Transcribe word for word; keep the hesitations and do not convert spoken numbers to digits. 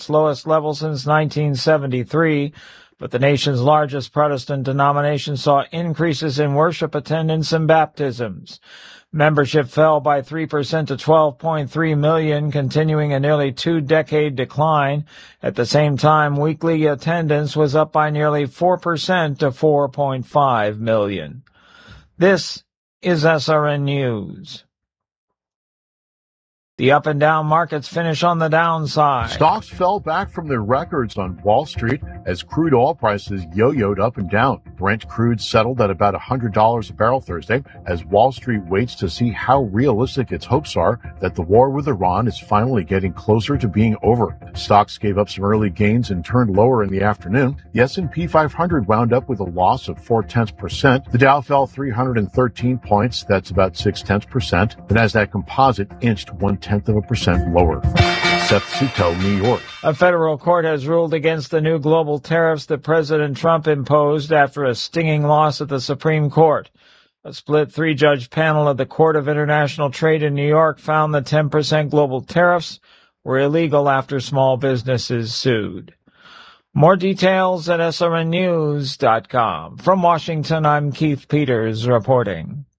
its lowest level since nineteen seventy-three, but the nation's largest Protestant denomination saw increases in worship attendance and baptisms. Membership fell by three percent to twelve point three million, continuing a nearly two-decade decline. At the same time, weekly attendance was up by nearly four percent to four point five million. This is S R N News. The up and down markets finish on the downside. Stocks fell back from their records on Wall Street as crude oil prices yo-yoed up and down. Brent crude settled at about one hundred dollars a barrel Thursday as Wall Street waits to see how realistic its hopes are that the war with Iran is finally getting closer to being over. Stocks gave up some early gains and turned lower in the afternoon. The S and P five hundred wound up with a loss of four tenths percent. The Dow fell three hundred thirteen points. That's about six tenths percent. The Nasdaq Composite inched one tenth of a percent lower. Seth Suto, New York. A federal court has ruled against the new global tariffs that President Trump imposed after a stinging loss at the Supreme Court. A split three-judge panel of the Court of International Trade in New York found the ten percent global tariffs were illegal after small businesses sued. More details at S R N news dot com. From Washington, I'm Keith Peters reporting.